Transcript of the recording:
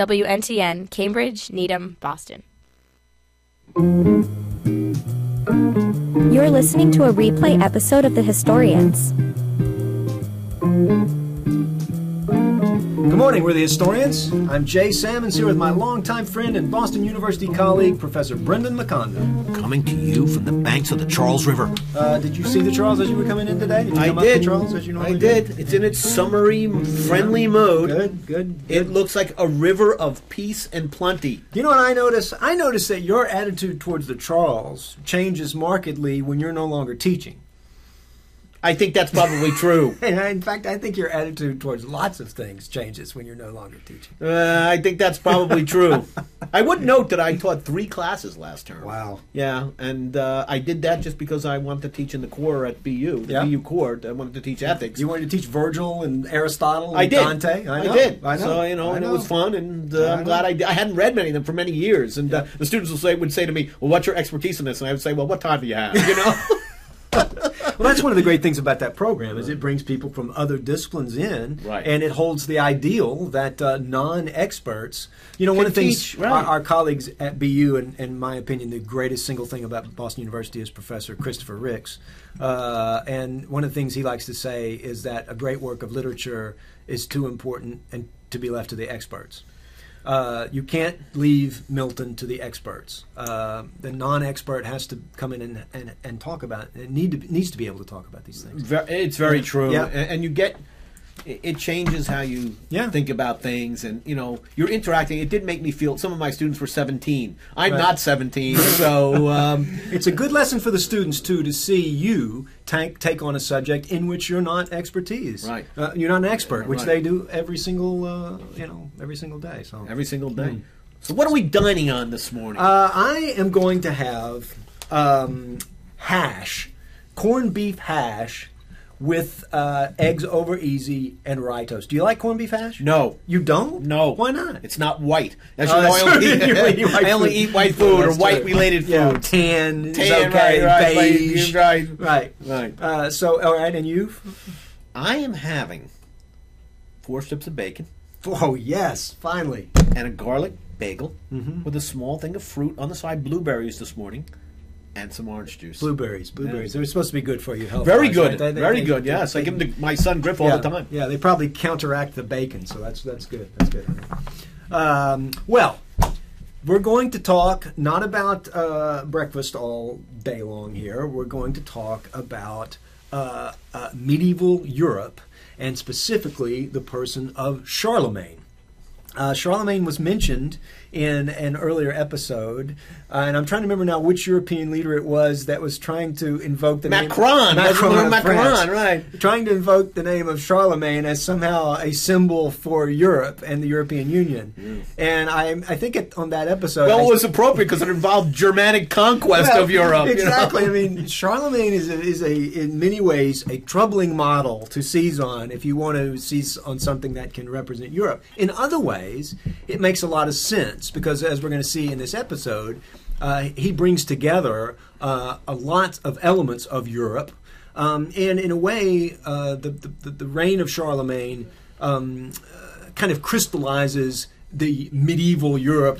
WNTN, Cambridge, Needham, Boston. You're listening to a replay episode of The Historians. Good morning, we're the Historians. I'm Jay Sammons here with my longtime friend and Boston University colleague, Professor Brendan LaConda. Coming to you from the banks of the Charles River. Did you see the Charles as you were coming in today? Did you come up the Charles as you normally did. It's in its summery, friendly mode. Good. It looks like a river of peace and plenty. You know what I notice? I notice that your attitude towards the Charles changes markedly when you're no longer teaching. I think that's probably true. In fact, I think your attitude towards lots of things changes when you're no longer teaching. I think that's probably true. I would note that I taught 3 classes last term. Wow. Yeah, and I did that just because I wanted to teach in the core at BU, the BU core. I wanted to teach ethics. You wanted to teach Virgil and Aristotle and Dante? I did. I know. So, and it was fun, and I'm glad I did. I hadn't read many of them for many years, and the students would say to me, well, what's your expertise in this? And I would say, well, what time do you have? Well, that's one of the great things about that program is it brings people from other disciplines in, and it holds the ideal that non-experts, one of the things our colleagues at BU, and in my opinion, the greatest single thing about Boston University is Professor Christopher Ricks, and one of the things he likes to say is that a great work of literature is too important and to be left to the experts. You can't leave Milton to the experts. The non-expert has to come in and talk about it. It needs to be able to talk about these things. It's very true. Yeah. And you get... It changes how you think about things, and you're interacting. It did make me feel. Some of my students were 17. I'm not 17, so it's a good lesson for the students too to see you take on a subject in which you're not expertise. Right, you're not an expert, which they do every single every single day. So every single day. So what are we dining on this morning? I am going to have hash, corned beef hash, with eggs over easy and rye toast. Do you like corned beef hash? No. You don't? No. Why not? It's not white. I only eat white food or white-related food. Yeah. Tan is okay. Beige. Right. So, all right, and you? I am having 4 strips of bacon. Oh, yes, finally. And a garlic bagel with a small thing of fruit on the side, blueberries this morning. And some orange juice. Blueberries. Yeah. They're supposed to be good for you. Very good. Right? Very good, yes. I give them to my son Griff all the time. Yeah, they probably counteract the bacon, so that's good. That's good. Well, we're going to talk not about breakfast all day long here. We're going to talk about medieval Europe, and specifically the person of Charlemagne. Charlemagne was mentioned in an earlier episode, and I'm trying to remember now which European leader it was that was trying to invoke the Macron, right? Trying to invoke the name of Charlemagne as somehow a symbol for Europe and the European Union. And I think on that episode, it was appropriate because it involved Germanic conquest of Europe. Exactly. I mean, Charlemagne is in many ways a troubling model to seize on if you want to seize on something that can represent Europe. In other ways, it makes a lot of sense because, as we're going to see in this episode, he brings together a lot of elements of Europe, and in a way, the reign of Charlemagne kind of crystallizes the medieval Europe